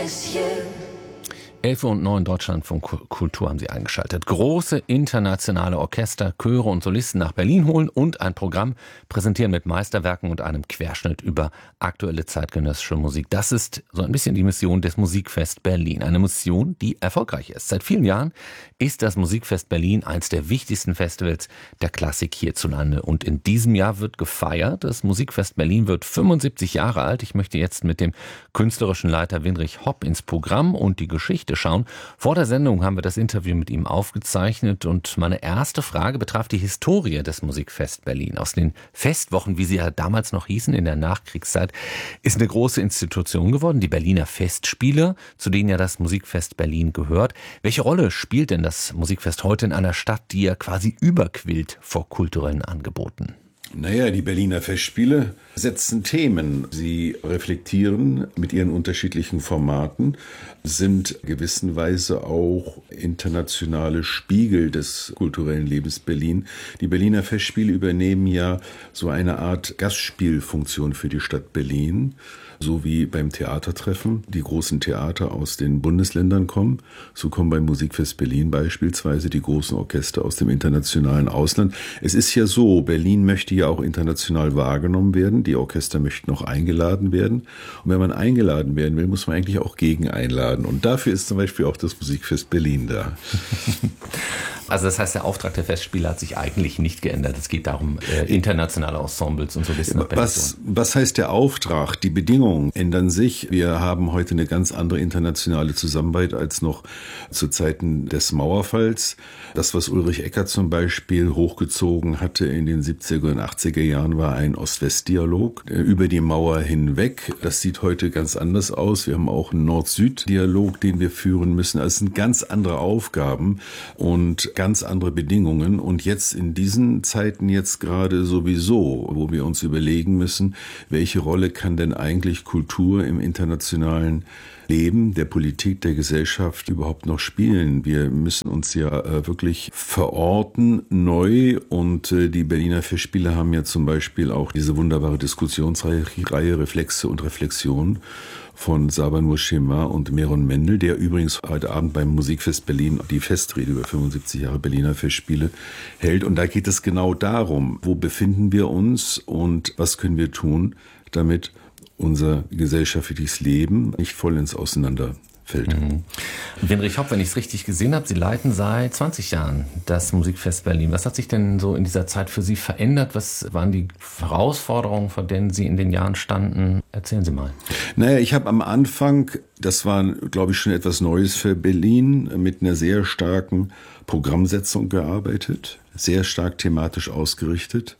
miss you. 11 und 9 Deutschlandfunk Kultur haben Sie eingeschaltet. Große internationale Orchester, Chöre und Solisten nach Berlin holen und ein Programm präsentieren mit Meisterwerken und einem Querschnitt über aktuelle zeitgenössische Musik. Das ist so ein bisschen die Mission des Musikfest Berlin. Eine Mission, die erfolgreich ist. Seit vielen Jahren ist das Musikfest Berlin eins der wichtigsten Festivals der Klassik hierzulande. Und in diesem Jahr wird gefeiert. Das Musikfest Berlin wird 75 Jahre alt. Ich möchte jetzt mit dem künstlerischen Leiter Winrich Hopp ins Programm und die Geschichte schauen. Vor der Sendung haben wir das Interview mit ihm aufgezeichnet und meine erste Frage betraf die Historie des Musikfest Berlin. Aus den Festwochen, wie sie ja damals noch hießen in der Nachkriegszeit, ist eine große Institution geworden, die Berliner Festspiele, zu denen ja das Musikfest Berlin gehört. Welche Rolle spielt denn das Musikfest heute in einer Stadt, die ja quasi überquillt vor kulturellen Angeboten? Naja, die Berliner Festspiele setzen Themen. Sie reflektieren mit ihren unterschiedlichen Formaten, sind gewissenweise auch internationale Spiegel des kulturellen Lebens Berlin. Die Berliner Festspiele übernehmen ja so eine Art Gastspielfunktion für die Stadt Berlin. So wie beim Theatertreffen die großen Theater aus den Bundesländern kommen, so kommen beim Musikfest Berlin beispielsweise die großen Orchester aus dem internationalen Ausland. Es ist ja so, Berlin möchte ja auch international wahrgenommen werden, die Orchester möchten auch eingeladen werden. Und wenn man eingeladen werden will, muss man eigentlich auch gegen einladen. Und dafür ist zum Beispiel auch das Musikfest Berlin da. Also das heißt, der Auftrag der Festspiele hat sich eigentlich nicht geändert. Es geht darum, internationale Ensembles und so ein bisschen nach Berlin. Was heißt der Auftrag? Die Bedingungen ändern sich. Wir haben heute eine ganz andere internationale Zusammenarbeit als noch zu Zeiten des Mauerfalls. Das, was Ulrich Eckert zum Beispiel hochgezogen hatte in den 70er und 80er Jahren, war ein Ost-West-Dialog über die Mauer hinweg. Das sieht heute ganz anders aus. Wir haben auch einen Nord-Süd-Dialog, den wir führen müssen. Also es sind ganz andere Aufgaben und ganz andere Bedingungen. Und jetzt in diesen Zeiten jetzt gerade sowieso, wo wir uns überlegen müssen, welche Rolle kann denn eigentlich Kultur im internationalen Leben, der Politik, der Gesellschaft überhaupt noch spielen. Wir müssen uns ja wirklich verorten, neu. Und die Berliner Festspiele haben ja zum Beispiel auch diese wunderbare Diskussionsreihe Reflexe und Reflexion von Sabanur Schema und Meron Mendel, der übrigens heute Abend beim Musikfest Berlin die Festrede über 75 Jahre Berliner Festspiele hält. Und da geht es genau darum, wo befinden wir uns und was können wir tun, damit unser gesellschaftliches Leben nicht vollends auseinanderfällt. Winrich Hopp, wenn ich es richtig gesehen habe, Sie leiten seit 20 Jahren das Musikfest Berlin. Was hat sich denn so in dieser Zeit für Sie verändert? Was waren die Herausforderungen, vor denen Sie in den Jahren standen? Erzählen Sie mal. Naja, ich habe am Anfang, das war, glaube ich, schon etwas Neues für Berlin, mit einer sehr starken Programmsetzung gearbeitet, sehr stark thematisch ausgerichtet.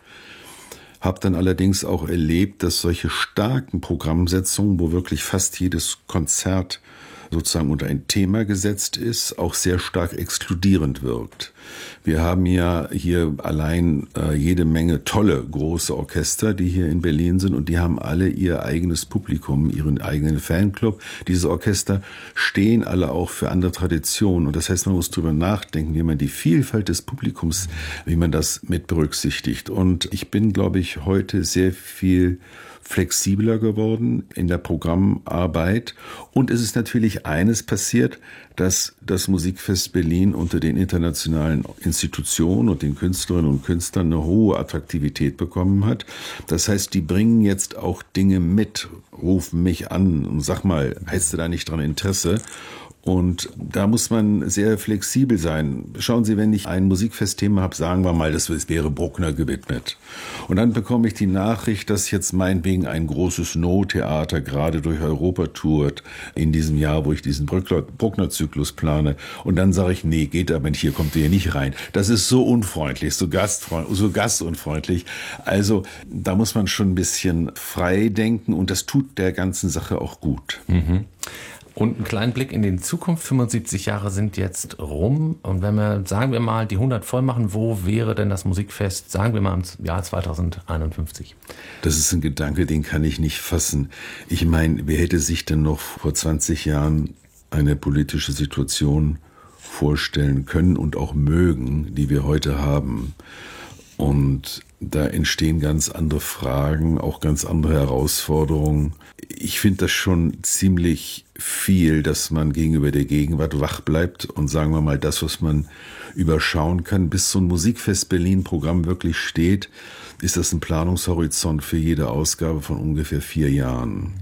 Habe dann allerdings auch erlebt, dass solche starken Programmsetzungen, wo wirklich fast jedes Konzert sozusagen unter ein Thema gesetzt ist, auch sehr stark exkludierend wirkt. Wir haben ja hier allein jede Menge tolle große Orchester, die hier in Berlin sind und die haben alle ihr eigenes Publikum, ihren eigenen Fanclub. Diese Orchester stehen alle auch für andere Traditionen und das heißt, man muss drüber nachdenken, wie man die Vielfalt des Publikums, wie man das mit berücksichtigt. Und ich bin, glaube ich, heute sehr viel flexibler geworden in der Programmarbeit. Und es ist natürlich eines passiert, dass das Musikfest Berlin unter den internationalen Institutionen und den Künstlerinnen und Künstlern eine hohe Attraktivität bekommen hat. Das heißt, die bringen jetzt auch Dinge mit, rufen mich an und sag mal, hast du da nicht dran Interesse? Und da muss man sehr flexibel sein. Schauen Sie, wenn ich ein Musikfestthema habe, sagen wir mal, das wäre Bruckner gewidmet. Und dann bekomme ich die Nachricht, dass jetzt meinetwegen ein großes No-Theater gerade durch Europa tourt in diesem Jahr, wo ich diesen Bruckner-Zyklus plane. Und dann sage ich, nee, geht aber nicht, hier kommt ihr nicht rein. Das ist so unfreundlich, so gastunfreundlich. Also da muss man schon ein bisschen frei denken und das tut der ganzen Sache auch gut. Mhm. Und einen kleinen Blick in die Zukunft. 75 Jahre sind jetzt rum. Und wenn wir, sagen wir mal, die 100 voll machen, wo wäre denn das Musikfest, sagen wir mal, im Jahr 2051? Das ist ein Gedanke, den kann ich nicht fassen. Ich meine, wer hätte sich denn noch vor 20 Jahren eine politische Situation vorstellen können und auch mögen, die wir heute haben? Und da entstehen ganz andere Fragen, auch ganz andere Herausforderungen. Ich finde das schon ziemlich viel, dass man gegenüber der Gegenwart wach bleibt und sagen wir mal das, was man überschauen kann. Bis so ein Musikfest Berlin-Programm wirklich steht, ist das ein Planungshorizont für jede Ausgabe von ungefähr 4 Jahren.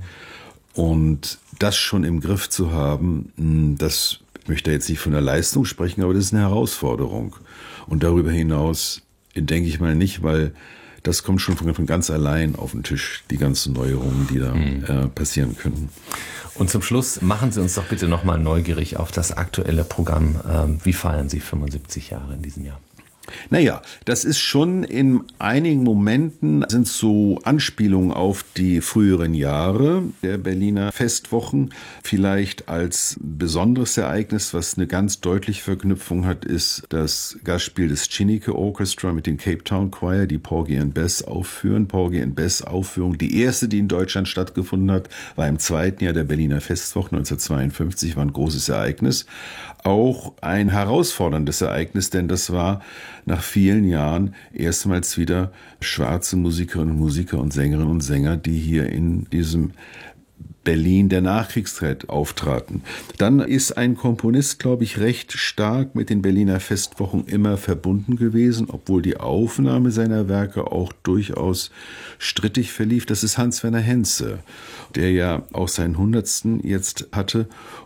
Und das schon im Griff zu haben, das, ich möchte jetzt nicht von der Leistung sprechen, aber das ist eine Herausforderung. Und darüber hinaus denke ich mal nicht, weil das kommt schon von ganz allein auf den Tisch, die ganzen Neuerungen, die da passieren können. Und zum Schluss machen Sie uns doch bitte nochmal neugierig auf das aktuelle Programm. Wie feiern Sie 75 Jahre in diesem Jahr? Naja, das ist schon in einigen Momenten sind so Anspielungen auf die früheren Jahre der Berliner Festwochen. Vielleicht als besonderes Ereignis, was eine ganz deutliche Verknüpfung hat, ist das Gastspiel des Chineke Orchestra mit dem Cape Town Choir, die Porgy and Bess aufführen. Porgy and Bess Aufführung, die erste, die in Deutschland stattgefunden hat, war im 2. Jahr der Berliner Festwochen 1952, war ein großes Ereignis. Auch ein herausforderndes Ereignis, denn das war nach vielen Jahren erstmals wieder schwarze Musikerinnen und Musiker und Sängerinnen und Sänger, die hier in diesem Berlin der Nachkriegszeit auftraten. Dann ist ein Komponist, glaube ich, recht stark mit den Berliner Festwochen immer verbunden gewesen, obwohl die Aufnahme seiner Werke auch durchaus strittig verlief. Das ist Hans-Werner Henze, der ja auch seinen 100. jetzt hatte.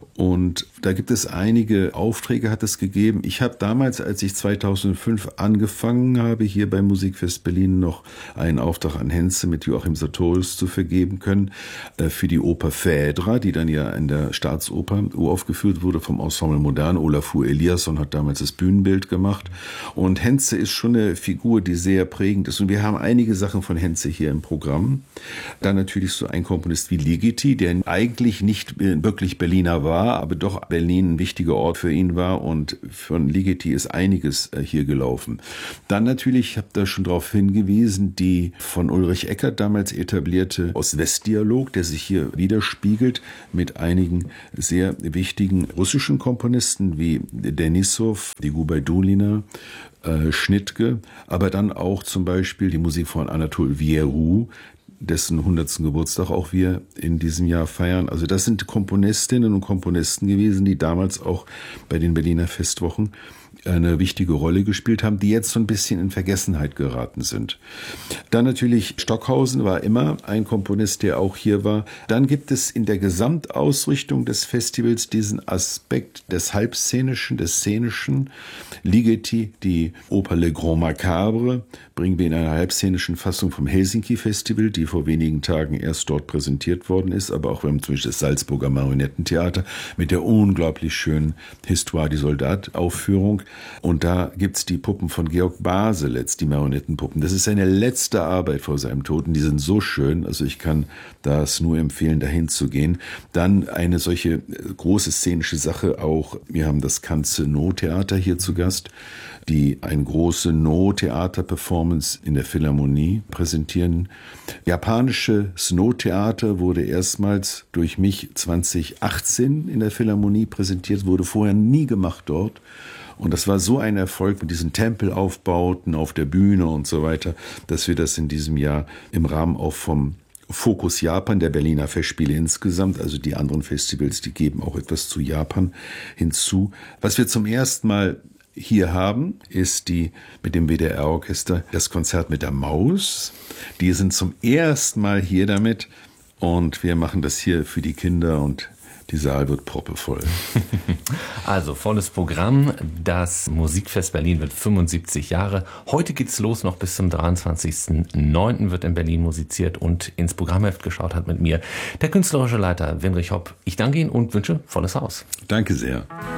Und da gibt es einige Aufträge, hat es gegeben. Ich habe damals, als ich 2005 angefangen habe, hier beim Musikfest Berlin noch einen Auftrag an Henze mit Joachim Sartorius zu vergeben können, für die Oper Phädra, die dann ja in der Staatsoper uraufgeführt wurde vom Ensemble Modern. Olafur Eliasson hat damals das Bühnenbild gemacht. Und Henze ist schon eine Figur, die sehr prägend ist. Und wir haben einige Sachen von Henze hier im Programm. Dann natürlich so ein Komponist wie Ligeti, der eigentlich nicht wirklich Berliner war, aber doch Berlin ein wichtiger Ort für ihn war, und von Ligeti ist einiges hier gelaufen. Dann natürlich, ich habe da schon darauf hingewiesen, die von Ulrich Eckert damals etablierte Ost-West-Dialog, der sich hier widerspiegelt mit einigen sehr wichtigen russischen Komponisten wie Denisov, die Gubaidulina, Schnittke, aber dann auch zum Beispiel die Musik von Anatol Vieru, dessen 100. Geburtstag auch wir in diesem Jahr feiern. Also das sind Komponistinnen und Komponisten gewesen, die damals auch bei den Berliner Festwochen eine wichtige Rolle gespielt haben, die jetzt so ein bisschen in Vergessenheit geraten sind. Dann natürlich Stockhausen war immer ein Komponist, der auch hier war. Dann gibt es in der Gesamtausrichtung des Festivals diesen Aspekt des Halbszenischen, des Szenischen. Ligeti, die Oper Le Grand Macabre, bringen wir in einer halbszenischen Fassung vom Helsinki Festival, die vor wenigen Tagen erst dort präsentiert worden ist, aber auch wir haben zum Beispiel das Salzburger Marionettentheater mit der unglaublich schönen Histoire du Soldat Aufführung. Und da gibt's die Puppen von Georg Baselitz, die Marionettenpuppen. Das ist seine letzte Arbeit vor seinem Tod und die sind so schön, also ich kann das nur empfehlen, dahin zu gehen. Dann eine solche große szenische Sache auch, wir haben das Kanze-No-Theater hier zu Gast, die eine große No-Theater-Performance in der Philharmonie präsentieren. Japanisches No-Theater wurde erstmals durch mich 2018 in der Philharmonie präsentiert, wurde vorher nie gemacht dort. Und das war so ein Erfolg mit diesen Tempelaufbauten auf der Bühne und so weiter, dass wir das in diesem Jahr im Rahmen auch vom Fokus Japan, der Berliner Festspiele insgesamt, also die anderen Festivals, die geben auch etwas zu Japan hinzu. Was wir zum ersten Mal hier haben, ist die mit dem WDR-Orchester das Konzert mit der Maus. Die sind zum ersten Mal hier damit und wir machen das hier für die Kinder und die Saal wird proppevoll. Also volles Programm. Das Musikfest Berlin wird 75 Jahre. Heute geht's los, noch bis zum 23.09. wird in Berlin musiziert und ins Programmheft geschaut hat mit mir der künstlerische Leiter Winrich Hopp. Ich danke Ihnen und wünsche volles Haus. Danke sehr.